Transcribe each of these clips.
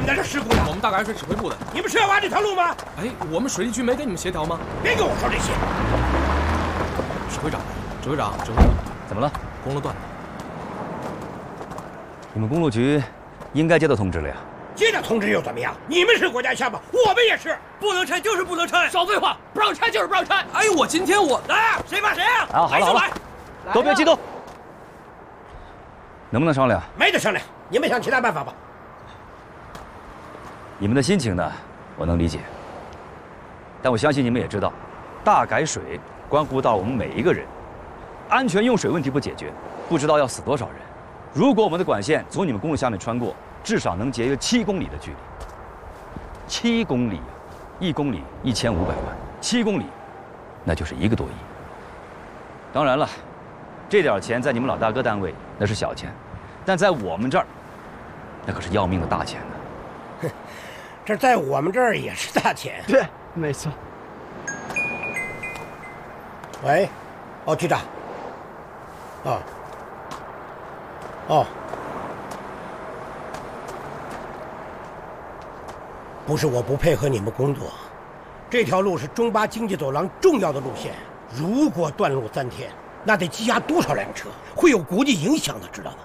们在这施工呢？ 我们大概是指挥部的。 你们是要挖这条路吗？ 哎，我们水利局没跟你们协调吗？ 别跟我说这些。 指挥长，指挥长，指挥部， 怎么了？ 公路断了。 你们公路局应该接到通知了呀。 接到通知又怎么样？你们是国家项目，我们也是。 不能拆就是不能拆，少废话，不让拆就是不让拆。 哎，我今天来啊，谁怕谁啊！ 啊，好了好了，都别激动。能不能商量？ 没得商量，你们想其他办法吧。 你们的心情呢，我能理解。但我相信你们也知道，大改水关乎到我们每一个人，安全用水问题不解决，不知道要死多少人。如果我们的管线从你们公路下面穿过，至少能节约7公里的距离。7公里，1公里1500万，7公里，那就是1个多亿。当然了，这点钱在你们老大哥单位那是小钱，但在我们这儿，那可是要命的大钱呢。 哼，这在我们这儿也是大钱。 对，没错。 喂，哦，局长。哦。哦。不是我不配合你们工作，这条路是中巴经济走廊重要的路线，如果断路3天，那得积压多少辆车，会有国际影响的，知道吗？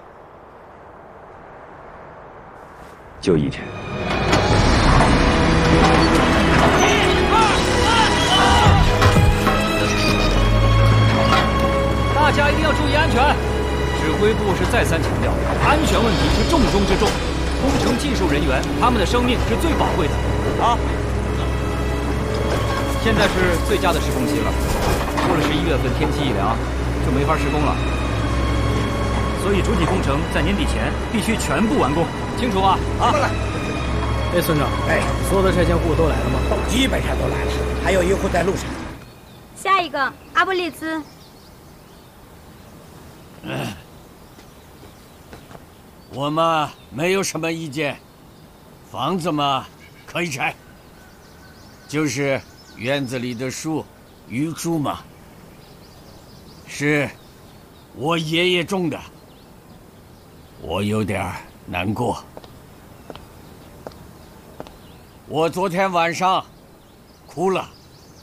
就1天。 大家一定要注意安全。指挥部是再三强调，安全问题是重中之重。工程技术人员，他们的生命是最宝贵的。啊！现在是最佳的施工期了，过了11月份，天气一凉，就没法施工了。所以主体工程在年底前必须全部完工，清楚吧？ 啊！ 哎，村长， 哎， 所有的拆迁户都来了吗？ 基本上都来了，还有1户在路上。 下一个，阿布利兹。 我嘛没有什么意见，房子嘛可以拆，就是院子里的树、榆树嘛，是我爷爷种的，我有点难过。我昨天晚上哭了，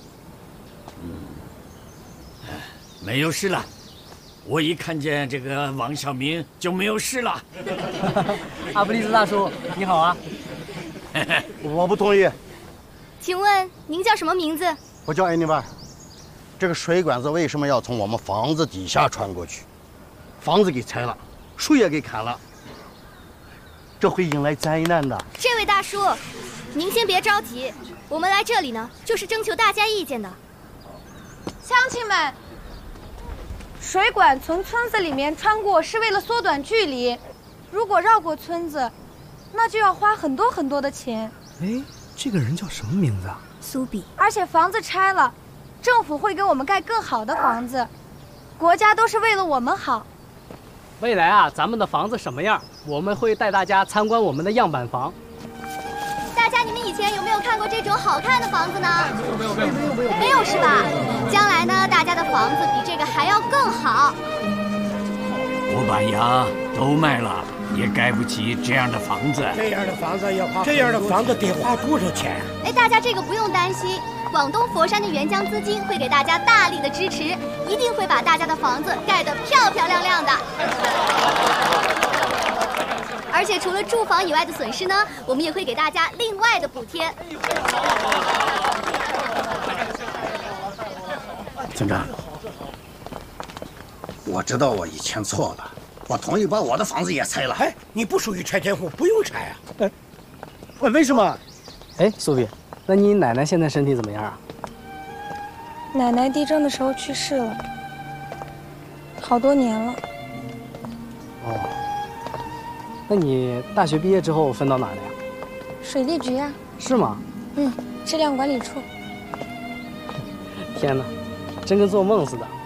没有事了。我一看见这个王小明就没有事了。 阿布利兹大叔，你好啊！ 我不同意。 请问您叫什么名字？ 我叫安尼万。这个水管子为什么要从我们房子底下穿过去？房子给拆了，树也给砍了，这会引来灾难的。 这位大叔，您先别着急，我们来这里呢，就是征求大家意见的。 乡亲们。水管从村子里面穿过是为了缩短距离，如果绕过村子，那就要花很多的钱。 哎，这个人叫什么名字啊？ 苏比。 而且房子拆了，政府会给我们盖更好的房子，国家都是为了我们好。 未来啊，咱们的房子什么样，我们会带大家参观我们的样板房。 大家，你们以前有没有看过这种好看的房子呢？没有是吧？将来呢，大家的房子比这个还要更好。 我把牙都卖了，也盖不起这样的房子。 这样的房子得花多少钱啊？ 哎，大家这个不用担心，广东佛山的援疆资金会给大家大力的支持，一定会把大家的房子盖得漂漂亮亮的。而且除了住房以外的损失呢，我们也会给大家另外的补贴。 村长，我知道我以前错了，我同意把我的房子也拆了。 哎，你不属于拆迁户，不用拆啊。 为什么？ 哎，苏比，那你奶奶现在身体怎么样啊？ 奶奶地震的时候去世了，好多年了。 哦。那你大学毕业之后分到哪儿了呀？ 水利局呀。 是吗？ 质量管理处。 天哪，真跟做梦似的。